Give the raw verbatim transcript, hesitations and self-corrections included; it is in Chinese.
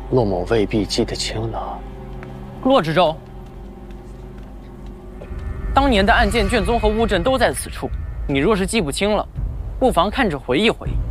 骆某未必记得清呢。 骆知州，当年的案件卷宗和物证都在此处，你若是记不清了，不妨看着回一回。